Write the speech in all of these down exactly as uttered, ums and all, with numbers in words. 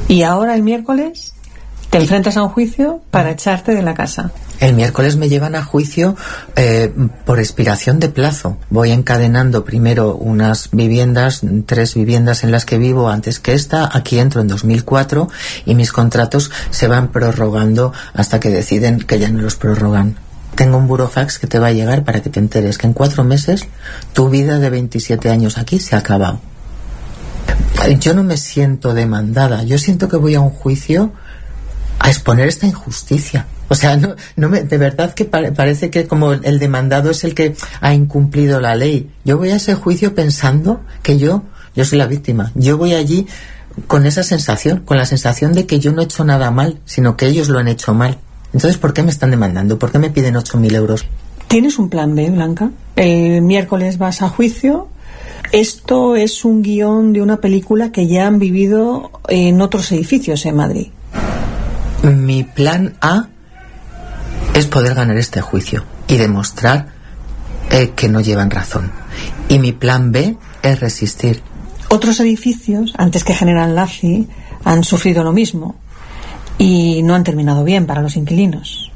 Y ahora el miércoles te enfrentas a un juicio para echarte de la casa. El miércoles me llevan a juicio eh, por expiración de plazo. Voy encadenando primero unas viviendas, tres viviendas en las que vivo antes que esta. Aquí entro en dos mil cuatro y mis contratos se van prorrogando hasta que deciden que ya no los prorrogan. Tengo un burofax que te va a llegar para que te enteres que en cuatro meses tu vida de veintisiete años aquí se ha acabado. Yo no me siento demandada. Yo siento que voy a un juicio a exponer esta injusticia. O sea, no, no me, de verdad que pare, parece que como el demandado es el que ha incumplido la ley. Yo voy a ese juicio pensando que yo, yo soy la víctima. Yo voy allí con esa sensación, con la sensación de que yo no he hecho nada mal, sino que ellos lo han hecho mal. Entonces, ¿por qué me están demandando? ¿Por qué me piden ocho mil euros? ¿Tienes un plan B, Blanca? El miércoles vas a juicio. Esto es un guión de una película que ya han vivido en otros edificios en Madrid. Mi plan A es poder ganar este juicio y demostrar eh, que no llevan razón. Y mi plan B es resistir. Otros edificios, antes que General Laci, han sufrido lo mismo y no han terminado bien para los inquilinos.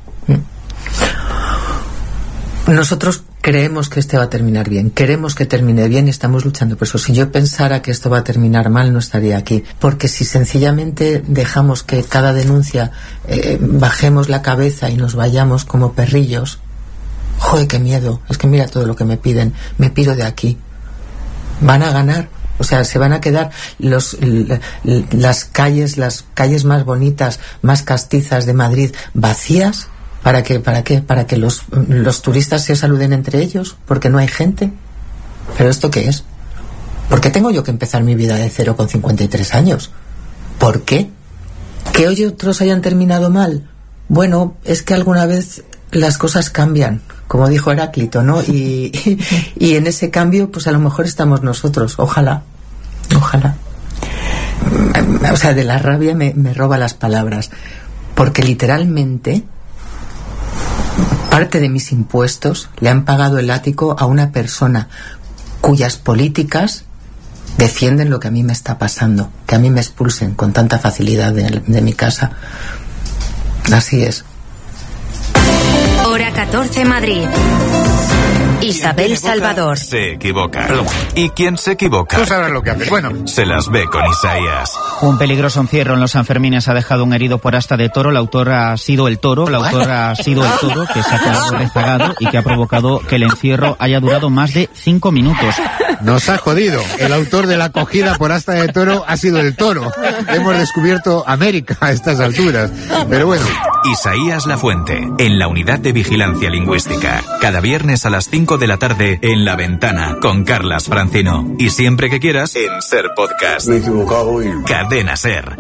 Nosotros creemos que este va a terminar bien, queremos que termine bien y estamos luchando por eso. Si yo pensara que esto va a terminar mal, no estaría aquí, porque si sencillamente dejamos que cada denuncia eh, bajemos la cabeza y nos vayamos como perrillos, joder, qué miedo, es que mira todo lo que me piden, me piro de aquí. Van a ganar, o sea, se van a quedar los, las calles, las calles más bonitas, más castizas de Madrid vacías. ¿Para qué? ¿Para qué? ¿Para que los, los turistas se saluden entre ellos? ¿Porque no hay gente? ¿Pero esto qué es? ¿Por qué tengo yo que empezar mi vida de cero con cincuenta y tres años? ¿Por qué? ¿Que hoy otros hayan terminado mal? Bueno, es que alguna vez las cosas cambian, como dijo Heráclito, ¿no? Y, y, y en ese cambio, pues a lo mejor estamos nosotros. Ojalá, ojalá. O sea, de la rabia me, me roba las palabras. Porque literalmente parte de mis impuestos le han pagado el ático a una persona cuyas políticas defienden lo que a mí me está pasando, que a mí me expulsen con tanta facilidad de, de mi casa. Así es. Hora catorce, Madrid. Isabel Salvador. Se equivoca. ¿Y quién se equivoca? Tú sabrás lo que haces. Bueno. Se las ve con Isaías. Un peligroso encierro en los Sanfermines ha dejado un herido por asta de toro. La autora ha sido el toro. La autora ha sido el toro que se ha quedado rezagado y que ha provocado que el encierro haya durado más de cinco minutos. Nos ha jodido. El autor de la acogida por asta de toro ha sido el toro. Hemos descubierto América a estas alturas. Pero bueno. Isaías Lafuente, en la Unidad de Vigilancia Lingüística. Cada viernes a las cinco de la tarde en La Ventana con Carlas Francino. Y siempre que quieras en Ser Podcast. Me he equivocado y... Cadena Ser.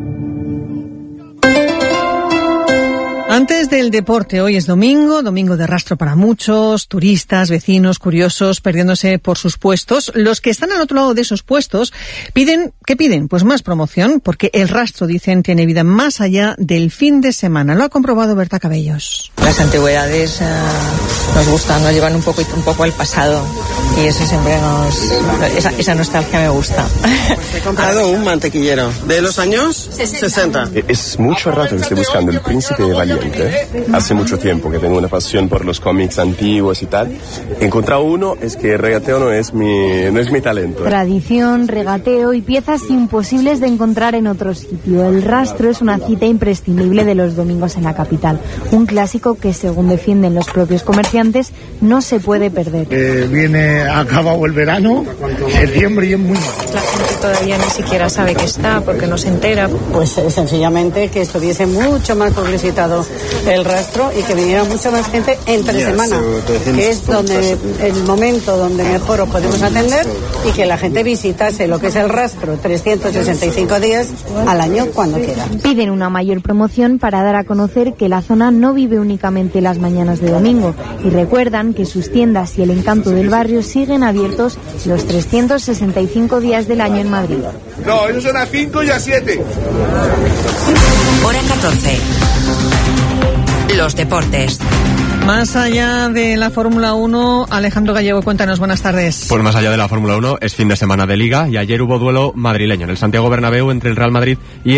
Antes del deporte, hoy es domingo, domingo de rastro para muchos, turistas, vecinos, curiosos, perdiéndose por sus puestos. Los que están al otro lado de esos puestos piden, ¿qué piden? Pues más promoción, porque el rastro, dicen, tiene vida más allá del fin de semana. Lo ha comprobado Berta Cabellos. Las antigüedades eh, nos gustan, nos llevan un poco, un poco al pasado y eso siempre nos... Esa, esa nostalgia me gusta. Pues he comprado un mantequillero de los años sesenta. Es mucho rato que estoy buscando El Príncipe de Valiente. Hace mucho tiempo que tengo una pasión por los cómics antiguos y tal. He encontrado uno, es que el regateo no es mi, no es mi talento. Tradición, regateo y piezas imposibles de encontrar en otro sitio. El rastro es una cita imprescindible de los domingos en la capital. Un clásico que, según defienden los propios comerciantes, no se puede perder. Eh, viene acabado el verano, septiembre y es muy malo. La gente todavía ni siquiera sabe que está porque no se entera. Pues eh, sencillamente que estuviese mucho más publicitado el rastro y que viniera mucha más gente entre semana, que es donde el momento donde mejor os podemos atender y que la gente visitase lo que es el rastro trescientos sesenta y cinco días al año cuando quiera. Piden una mayor promoción para dar a conocer que la zona no vive únicamente las mañanas de domingo y recuerdan que sus tiendas y el encanto del barrio siguen abiertos los trescientos sesenta y cinco días del año en Madrid. No, eso son a cinco y a siete. Hora catorce. Los deportes. Más allá de la Fórmula uno, Alejandro Gallego, cuéntanos, buenas tardes. Pues más allá de la Fórmula uno, es fin de semana de Liga y ayer hubo duelo madrileño en el Santiago Bernabéu entre el Real Madrid y